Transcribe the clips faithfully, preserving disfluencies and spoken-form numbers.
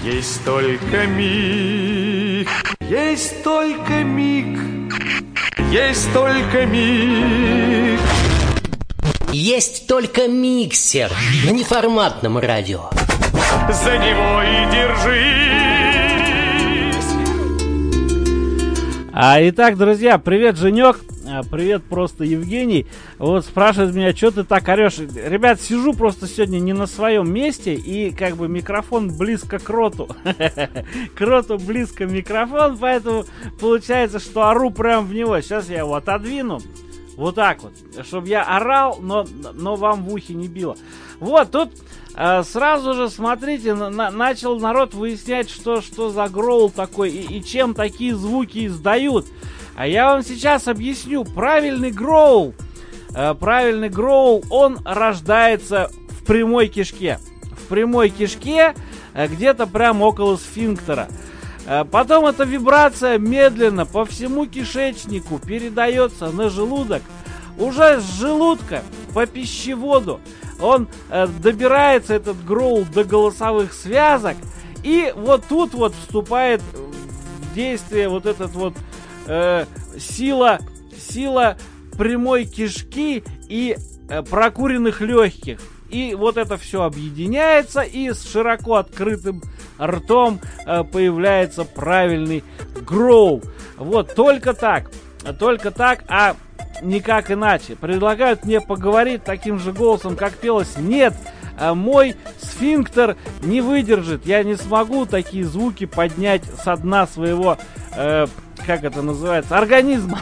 Есть только миг, есть только миг, есть только миг. Есть только миксер на неформатном радио. За него и держись. А, итак, друзья, привет, Женек. Привет, просто Евгений. Вот спрашивает меня, что ты так орешь. Ребят, сижу просто сегодня не на своем месте, и как бы микрофон близко к роту. К роту близко микрофон, поэтому получается, что ору прям в него. Сейчас я его отодвину. Вот так вот, чтобы я орал, но, но вам в ухе не било. Вот, тут э, сразу же, смотрите, на, начал народ выяснять, что, что за гроул такой и, и чем такие звуки издают. А я вам сейчас объясню. Правильный гроул, э, правильный гроул, он рождается в прямой кишке. В прямой кишке, э, где-то прям около сфинктера. Э, потом эта вибрация медленно по всему кишечнику передается на желудок. Уже с желудка по пищеводу он э, добирается, этот гроул, до голосовых связок. И вот тут вот вступает в действие вот этот вот Э, сила, сила прямой кишки и э, прокуренных легких. И вот это все объединяется, и с широко открытым ртом э, появляется правильный гроул. Вот, только так, только так, а никак иначе. Предлагают мне поговорить таким же голосом, как пелось. Нет, э, мой сфинктер не выдержит. Я не смогу такие звуки поднять со дна своего... Э, как это называется, организма.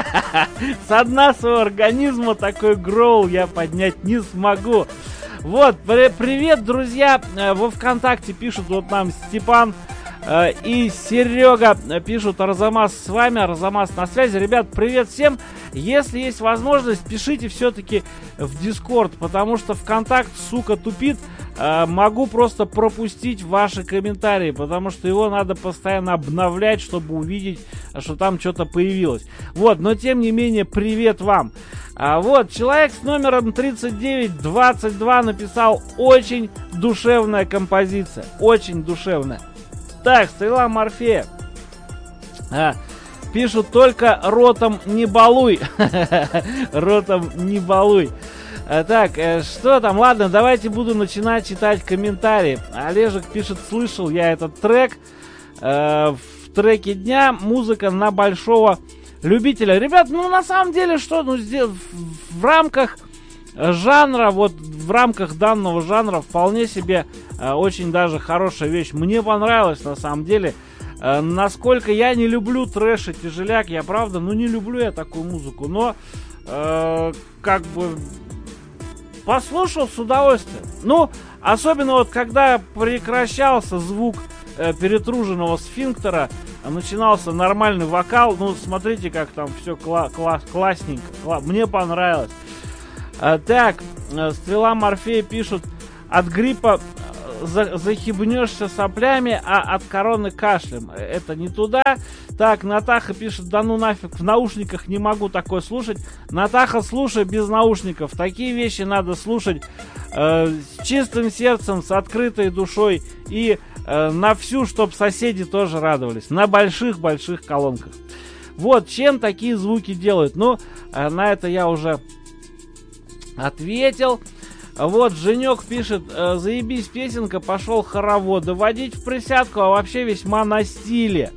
Со дна своего организма такой гроул я поднять не смогу. Вот, привет, друзья. Во ВКонтакте пишут вот нам Степан э, и Серега пишут: Арзамас с вами, Арзамас на связи. Ребят, привет всем. Если есть возможность, пишите все-таки в Дискорд, потому что ВКонтакт, сука, тупит. Э, могу просто пропустить ваши комментарии, потому что его надо постоянно обновлять, чтобы увидеть, что там что-то появилось. Вот, но тем не менее, привет вам. А вот, человек с номером тридцать девять двадцать два написал: очень душевная композиция. Очень душевная. Так, Стрела Морфея. А, пишут: только ротом не балуй. Ротом не балуй. А, так, э, что там? Ладно, давайте буду начинать читать комментарии. Олежек пишет: слышал я этот трек. Э, в треке дня музыка на большого любителя. Ребят, ну на самом деле, что, ну здесь в, в рамках жанра, вот в рамках данного жанра вполне себе э, очень даже хорошая вещь. Мне понравилось на самом деле. Э, насколько я не люблю трэш и тяжеляк, я правда, ну не люблю я такую музыку, но э, как бы послушал с удовольствием. Ну, особенно вот когда прекращался звук э, перетруженного сфинктера, начинался нормальный вокал. Ну, смотрите, как там все кла- кла- классненько. Кла- Мне понравилось. А, так, Стрела Морфея пишут: от гриппа за- захибнешься соплями, а от короны кашлем. Это не туда. Так, Натаха пишет: да ну нафиг, в наушниках не могу такое слушать. Натаха, слушай без наушников. Такие вещи надо слушать э, с чистым сердцем, с открытой душой и э, на всю, чтобы соседи тоже радовались. На больших-больших колонках. Вот, чем такие звуки делают. Ну, э, на это я уже ответил. Вот, Женек пишет: э, заебись песенка, пошел хоровод доводить в присядку, а вообще весьма на стиле.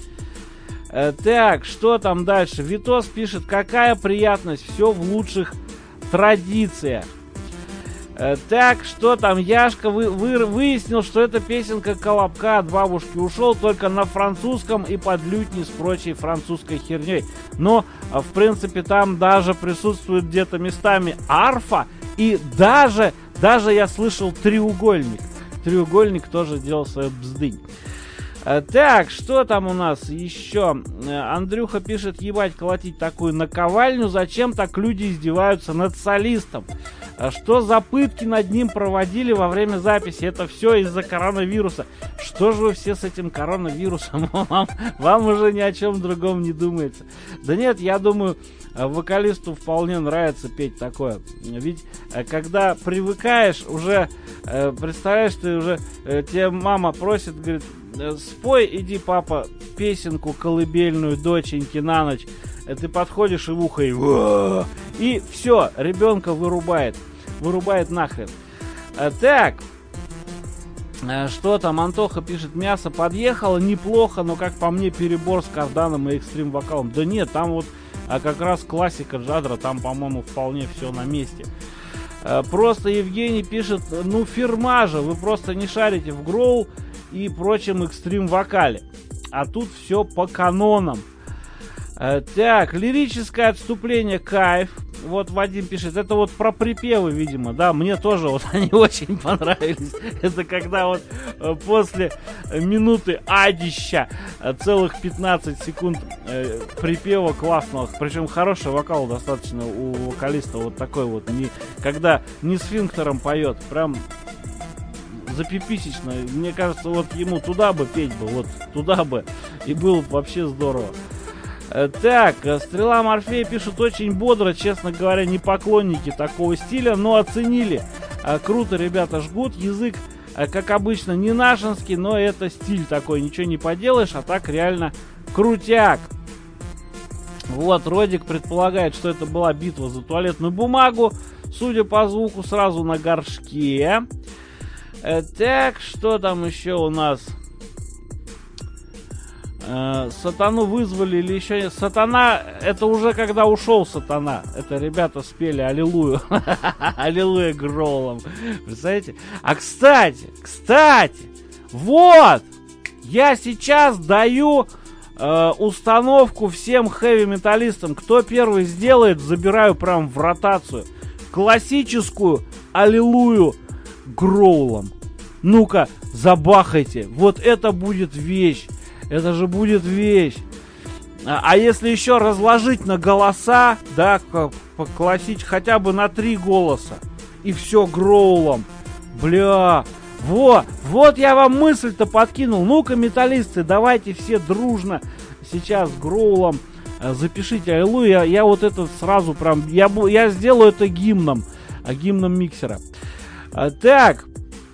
Э, так, что там дальше? Витос пишет: какая приятность, все в лучших традициях. Э, так, что там? Яшка вы, вы, выяснил, что это песенка Колобка от бабушки. Ушел только на французском и под лютни с прочей французской херней. Но, в принципе, там даже присутствует где-то местами арфа. И даже, даже я слышал треугольник. Треугольник тоже делал свою бздынь. А, так, что там у нас еще? Андрюха пишет: ебать, колотить такую наковальню. Зачем так люди издеваются над солистом? Что за пытки над ним проводили во время записи? Это все из-за коронавируса. Что же вы все с этим коронавирусом? Вам, вам уже ни о чем другом не думается. Да нет, я думаю, вокалисту вполне нравится петь такое. Ведь когда привыкаешь, уже, представляешь, ты уже, тебе мама просит, говорит, спой, иди, папа, песенку колыбельную доченьки на ночь. Ты подходишь и в ухо, и, и все, ребенка вырубает. Вырубает нахрен. А, так. А, что там? Антоха пишет, мясо подъехало, неплохо, но, как по мне, перебор с карданом и экстрим вокалом. Да нет, там вот а как раз классика жанра, там, по-моему, вполне все на месте. А, просто Евгений пишет, ну, фирма же, вы просто не шарите в гроул и прочем экстрим вокале. А тут все по канонам. А, так, лирическое отступление, кайф. Вот Вадим пишет, это вот про припевы, видимо, да, мне тоже вот они очень понравились. Это когда вот э, после минуты адища э, целых пятнадцать секунд э, припева классного, причем хороший вокал достаточно у вокалиста, вот такой вот, не, когда не сфинктером поет, прям запиписечно. Мне кажется, вот ему туда бы петь бы, вот туда бы, и было бы вообще здорово. Так, Стрела Морфея пишут, очень бодро, честно говоря, не поклонники такого стиля, но оценили. Круто ребята жгут, язык, как обычно, не нашинский, но это стиль такой, ничего не поделаешь, а так реально крутяк. Вот, Родик предполагает, что это была битва за туалетную бумагу, судя по звуку, сразу на горшке. Так, что там еще у нас? Сатану вызвали или еще нет? Сатана, это уже когда ушел Сатана. Это ребята спели Аллилуйю. Аллилуйя гроулом. Представляете? А кстати, кстати, вот, я сейчас даю э, установку всем хэви-металлистам. Кто первый сделает, забираю прям в ротацию. Классическую Аллилуйю гроулом. Ну-ка, забахайте. Вот это будет вещь. Это же будет вещь. А, а если еще разложить на голоса, да, классить хотя бы на три голоса, и все гроулом. Бля, вот, вот я вам мысль-то подкинул. Ну-ка, металлисты, давайте все дружно сейчас гроулом запишите Аллилуйю. Я, я вот это сразу прям, я, я сделаю это гимном, гимном миксера. А, так,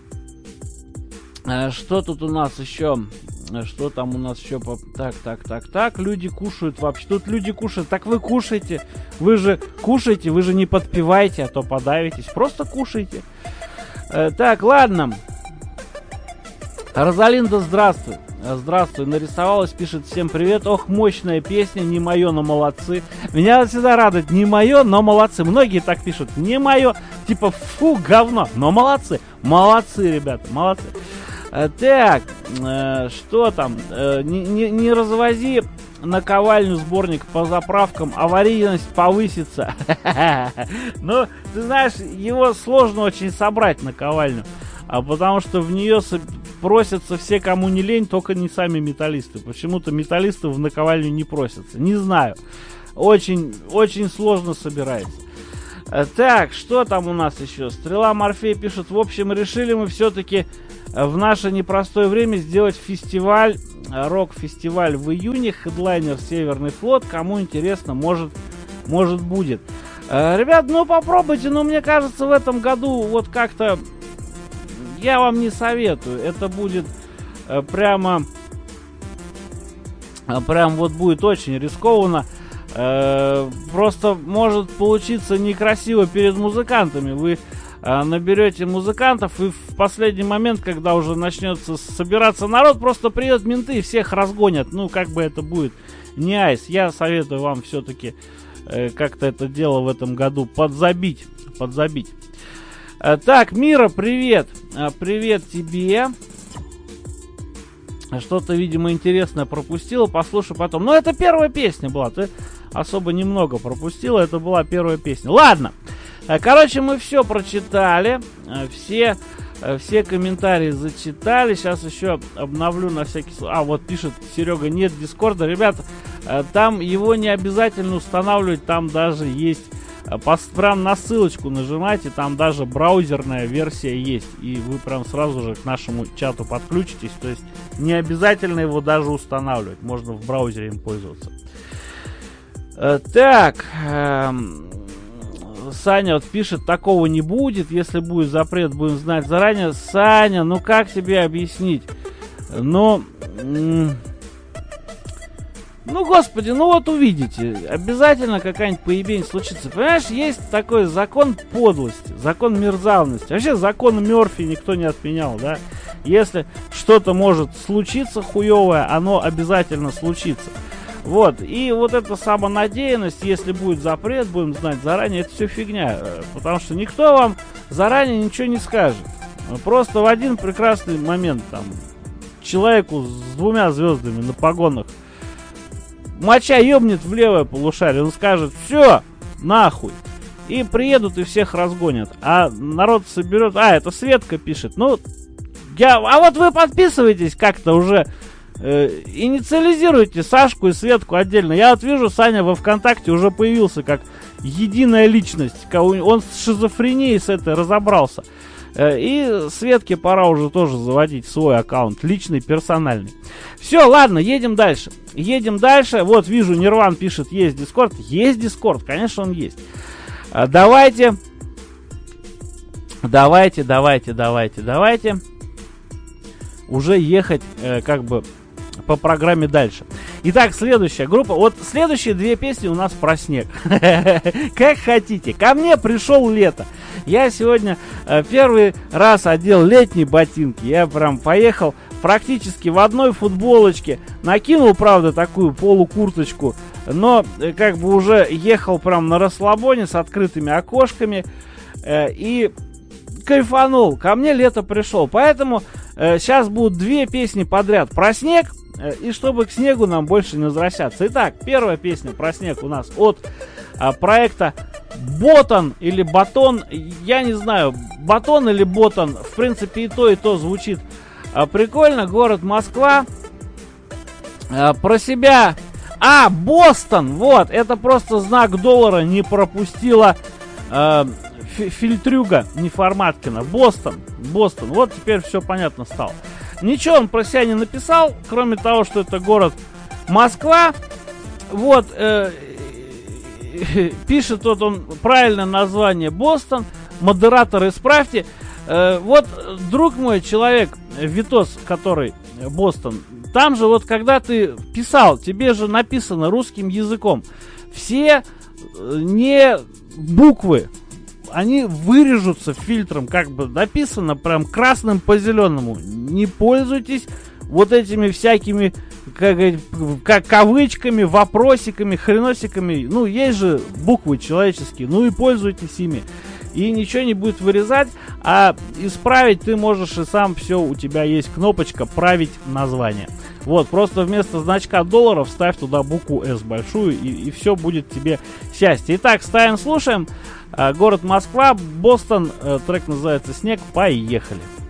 а, что тут у нас еще? Что там у нас еще? По... Так, так, так, так. Люди кушают вообще. Тут люди кушают. Так вы кушайте. Вы же кушайте, вы же не подпевайте, а то подавитесь. Просто кушайте. Э, так, ладно. Розалинда, здравствуй. Здравствуй. Нарисовалась, пишет, всем привет. Ох, мощная песня. Не мое, но молодцы. Меня всегда радует. Не мое, но молодцы. Многие так пишут. Не мое. Типа, фу, говно. Но молодцы. Молодцы, ребята. Молодцы. Так, э, что там? Э, не, не, не развози наковальню сборник по заправкам, аварийность повысится. Ну, ты знаешь, его сложно очень собрать, наковальню. А потому что в нее просятся все, кому не лень, только не сами металлисты. Почему-то металлисты в наковальню не просятся. Не знаю. Очень, очень сложно собирается. Так, что там у нас еще? Стрела Морфей пишет, в общем, решили мы все-таки в наше непростое время сделать фестиваль, рок-фестиваль в июне, хедлайнер Северный флот, кому интересно, может, может будет. Ребят, ну попробуйте, но мне кажется, в этом году вот как-то я вам не советую, это будет прямо, прям вот будет очень рискованно. Просто может получиться некрасиво перед музыкантами. Вы наберете музыкантов, и в последний момент, когда уже начнется собираться народ, просто придет менты и всех разгонят. Ну, как бы это будет не айс. Я советую вам все-таки э, как-то это дело в этом году подзабить. Подзабить. Э, так, Мира, привет. Э, привет тебе. Что-то, видимо, интересное пропустила. Послушай потом. Ну, это первая песня была. Ты особо немного пропустила. Это была первая песня. Ладно. Короче, мы все прочитали, все, все комментарии зачитали. Сейчас еще обновлю на всякий случай. А, вот пишет Серега, нет Дискорда. Ребята, там его не обязательно устанавливать, там даже есть прям на ссылочку нажимайте, там даже браузерная версия есть, и вы прям сразу же к нашему чату подключитесь, то есть не обязательно его даже устанавливать, можно в браузере им пользоваться. Так, Саня вот пишет, такого не будет, если будет запрет, будем знать заранее. Саня, ну как тебе объяснить? Ну, ну, господи, ну вот увидите, обязательно какая-нибудь поебень случится. Понимаешь, есть такой закон подлости, закон мерзавности. Вообще закон Мёрфи никто не отменял, да? Если что-то может случиться хуевое, оно обязательно случится. Вот, и вот эта самонадеянность, если будет запрет, будем знать заранее, это все фигня. Потому что никто вам заранее ничего не скажет. Просто в один прекрасный момент там человеку с двумя звездами на погонах моча ёбнет в левое полушарие, он скажет: все, нахуй. И приедут и всех разгонят. А народ соберет... А, это Светка пишет. Ну, я... А вот вы подписывайтесь как-то уже... Э, инициализируйте Сашку и Светку отдельно. Я вот вижу, Саня во ВКонтакте уже появился как единая личность. Он с шизофренией с этой разобрался. Э, и Светке пора уже тоже заводить свой аккаунт. Личный, персональный. Все, ладно, едем дальше. Едем дальше. Вот вижу, Нирван пишет, есть Дискорд. Есть Дискорд, конечно, он есть. Э, давайте. Давайте, давайте, давайте, давайте. Уже ехать э, как бы по программе дальше. Итак, следующая группа. Вот следующие две песни у нас про снег. Как хотите. Ко мне пришел лето. Я сегодня э, первый раз одел летние ботинки. Я прям поехал практически в одной футболочке. Накинул, правда, такую полукурточку. Но э, как бы уже ехал прям на расслабоне с открытыми окошками. Э, и кайфанул. Ко мне лето пришел. Поэтому э, сейчас будут две песни подряд про снег. Э, и чтобы к снегу нам больше не возвращаться. Итак, первая песня про снег у нас от э, проекта Ботан или Батон. Я не знаю, Батон или Ботан. В принципе, и то, и то звучит э, прикольно. Город Москва. Э, про себя. А, Бостон. Вот, это просто знак доллара. Не пропустила... Э, Фильтрюга Неформаткина. Бостон. Бостон. Вот теперь все понятно стало. Ничего он про себя не написал, кроме того, что это город Москва. Вот. Э, пишет вот он правильное название Бостон. Модератор, исправьте. Э, вот, друг мой, человек, Витос, который Бостон. Там же вот, когда ты писал, тебе же написано русским языком. Все не буквы, они вырежутся фильтром, как бы написано прям красным по зеленому. Не пользуйтесь вот этими всякими как, как кавычками, вопросиками, хреносиками. Ну, есть же буквы человеческие, ну и пользуйтесь ими. И ничего не будет вырезать, а исправить ты можешь и сам. Все, у тебя есть кнопочка «Править название». Вот, просто вместо значка долларов ставь туда букву «С» большую, и, и все будет тебе счастье. Итак, ставим, слушаем. Город Москва, Бостон, трек называется «Снег», поехали.